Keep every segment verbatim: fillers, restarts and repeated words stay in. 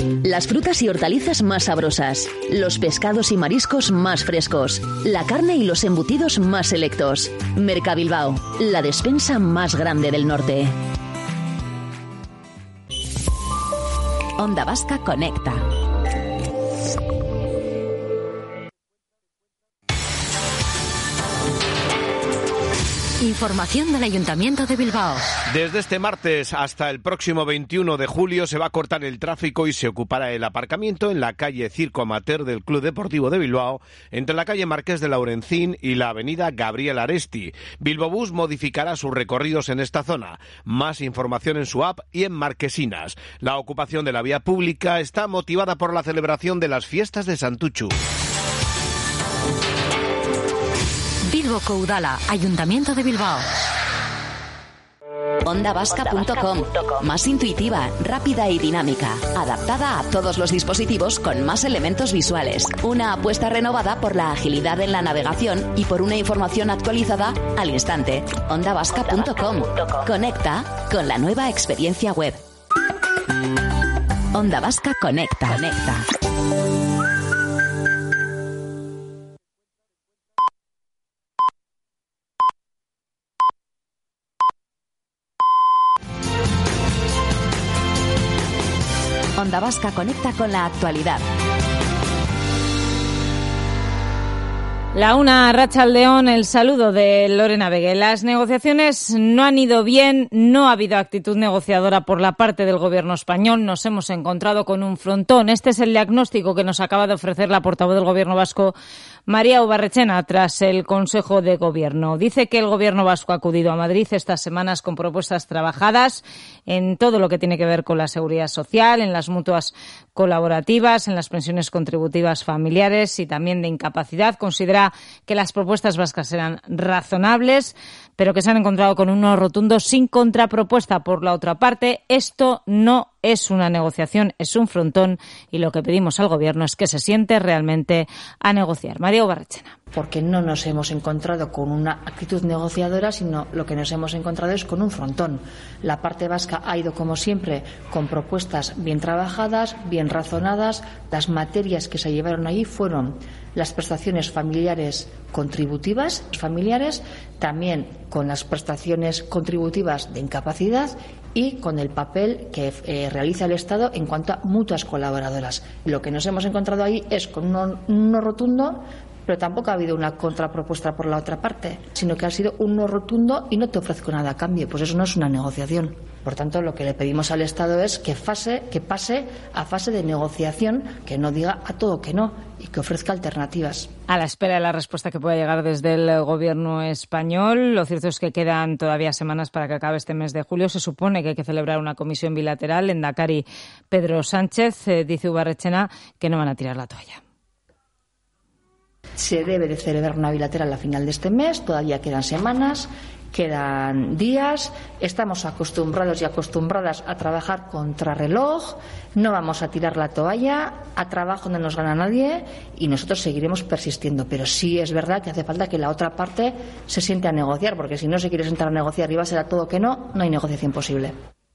Las frutas y hortalizas más sabrosas, los pescados y mariscos más frescos, la carne y los embutidos más selectos. Mercabilbao, la despensa más grande del norte. Onda Vasca conecta. Información del Ayuntamiento de Bilbao. Desde este martes hasta el próximo veintiuno de julio se va a cortar el tráfico y se ocupará el aparcamiento en la calle Circo Amateur del Club Deportivo de Bilbao, entre la calle Marqués de Laurencín y la avenida Gabriel Aresti. Bilbobús modificará sus recorridos en esta zona. Más información en su app y en Marquesinas. La ocupación de la vía pública está motivada por la celebración de las fiestas de Santuchu. Bilboko Udala, Ayuntamiento de Bilbao. onda vasca punto com, más intuitiva, rápida y dinámica, adaptada a todos los dispositivos con más elementos visuales. Una apuesta renovada por la agilidad en la navegación y por una información actualizada al instante. onda vasca punto com. Conecta con la nueva experiencia web. Onda Vasca conecta. Conecta. Onda Vasca conecta con la actualidad. La una, Arratsaldeon, el saludo de Lorena Vegue. Las negociaciones no han ido bien, no ha habido actitud negociadora por la parte del gobierno español. Nos hemos encontrado con un frontón. Este es el diagnóstico que nos acaba de ofrecer la portavoz del gobierno vasco, María Ubarretxena, tras el Consejo de Gobierno. Dice que el gobierno vasco ha acudido a Madrid estas semanas con propuestas trabajadas en todo lo que tiene que ver con la seguridad social, en las mutuas colaborativas, en las pensiones contributivas familiares y también de incapacidad. Considera que las propuestas vascas eran razonables, pero que se han encontrado con un no rotundo sin contrapropuesta por la otra parte. Esto no es una negociación, es un frontón, y lo que pedimos al gobierno es que se siente realmente a negociar. María Ubarretxena. Porque no nos hemos encontrado con una actitud negociadora, sino lo que nos hemos encontrado es con un frontón. La parte vasca ha ido, como siempre, con propuestas bien trabajadas, bien razonadas. Las materias que se llevaron allí fueron las prestaciones familiares contributivas, familiares, también con las prestaciones contributivas de incapacidad y con el papel que eh, realiza el Estado en cuanto a mutuas colaboradoras. Lo que nos hemos encontrado ahí es con un no, un no rotundo, pero tampoco ha habido una contrapropuesta por la otra parte, sino que ha sido un no rotundo y no te ofrezco nada a cambio. Pues eso no es una negociación. Por tanto, lo que le pedimos al Estado es que, fase, que pase a fase de negociación, que no diga a todo que no y que ofrezca alternativas. A la espera de la respuesta que pueda llegar desde el gobierno español, lo cierto es que quedan todavía semanas para que acabe este mes de julio. Se supone que hay que celebrar una comisión bilateral. Endacari Pedro Sánchez eh, dice Ubarretxena que no van a tirar la toalla. Se debe de celebrar una bilateral a final de este mes, todavía quedan semanas, quedan días, estamos acostumbrados y acostumbradas a trabajar contrarreloj, no vamos a tirar la toalla, a trabajo no nos gana nadie y nosotros seguiremos persistiendo. Pero sí es verdad que hace falta que la otra parte se siente a negociar, porque si no se quiere sentar a negociar y va a ser a todo que no, no hay negociación posible.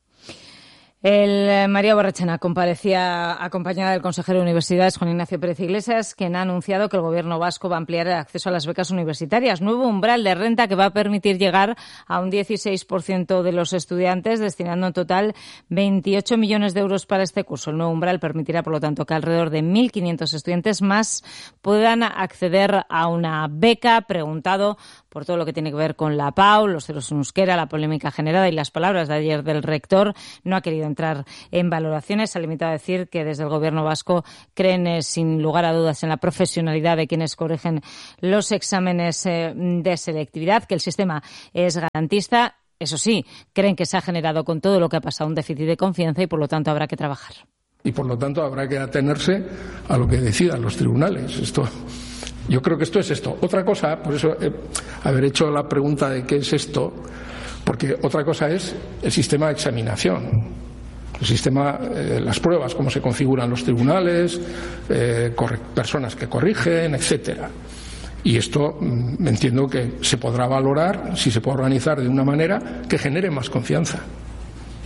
El María Ubarretxena comparecía acompañada del consejero de Universidades, Juan Ignacio Pérez Iglesias, quien ha anunciado que el gobierno vasco va a ampliar el acceso a las becas universitarias. Nuevo umbral de renta que va a permitir llegar a un dieciséis por ciento de los estudiantes, destinando en total veintiocho millones de euros para este curso. El nuevo umbral permitirá, por lo tanto, que alrededor de mil quinientos estudiantes más puedan acceder a una beca. Preguntado por todo lo que tiene que ver con la P A U, los ceros en euskera, la polémica generada y las palabras de ayer del rector, no ha querido entrar en valoraciones. Se ha limitado a decir que desde el gobierno vasco creen eh, sin lugar a dudas en la profesionalidad de quienes corrigen los exámenes eh, de selectividad, que el sistema es garantista. Eso sí, creen que se ha generado con todo lo que ha pasado un déficit de confianza y por lo tanto habrá que trabajar. Y por lo tanto habrá que atenerse a lo que decidan los tribunales. Esto, yo creo que esto es esto. Otra cosa, por eso eh, haber hecho la pregunta de qué es esto, porque otra cosa es el sistema de examinación. El sistema, eh, las pruebas, cómo se configuran los tribunales, eh, corre- personas que corrigen, etcétera. Y esto mm, entiendo que se podrá valorar si se puede organizar de una manera que genere más confianza.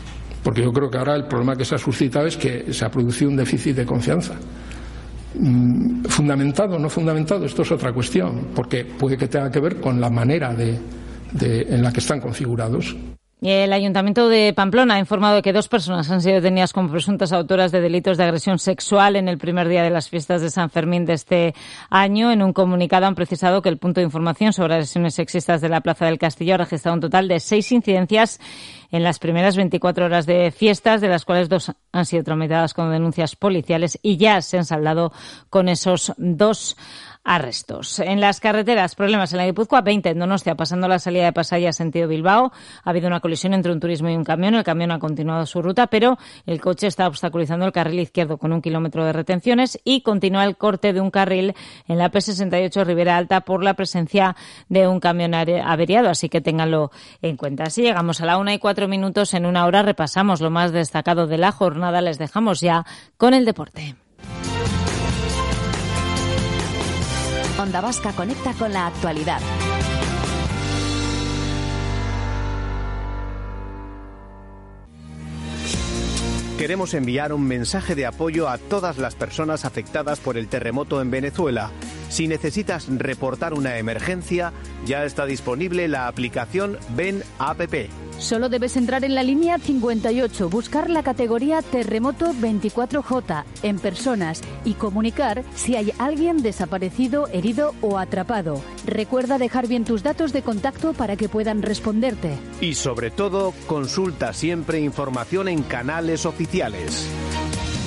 porque yo creo que ahora el problema que se ha suscitado es que se ha producido un déficit de confianza. Fundamentado o no fundamentado, esto es otra cuestión, porque puede que tenga que ver con la manera de, de, en la que están configurados. Y el Ayuntamiento de Pamplona ha informado de que dos personas han sido detenidas como presuntas autoras de delitos de agresión sexual en el primer día de las fiestas de San Fermín de este año. En un comunicado han precisado que el punto de información sobre agresiones sexistas de la Plaza del Castillo ha registrado un total de seis incidencias en las primeras veinticuatro horas de fiestas, de las cuales dos han sido tramitadas con denuncias policiales y ya se han saldado con esos dos arrestos. En las carreteras, problemas en la Guipúzcoa veinte en Donostia, pasando la salida de Pasaia sentido Bilbao. Ha habido una colisión entre un turismo y un camión. El camión ha continuado su ruta, pero el coche está obstaculizando el carril izquierdo con un kilómetro de retenciones y continúa el corte de un carril en la P sesenta y ocho Ribera Alta por la presencia de un camión averiado, así que ténganlo en cuenta. Así llegamos a la una y cuatro minutos. En una hora repasamos lo más destacado de la jornada. Les dejamos ya con el deporte. Onda Vasca conecta con la actualidad. Queremos enviar un mensaje de apoyo a todas las personas afectadas por el terremoto en Venezuela. Si necesitas reportar una emergencia, ya está disponible la aplicación Ven App. Solo debes entrar en la línea cincuenta y ocho, buscar la categoría Terremoto veinticuatro J en personas y comunicar si hay alguien desaparecido, herido o atrapado. Recuerda dejar bien tus datos de contacto para que puedan responderte. Y sobre todo, consulta siempre información en canales oficiales.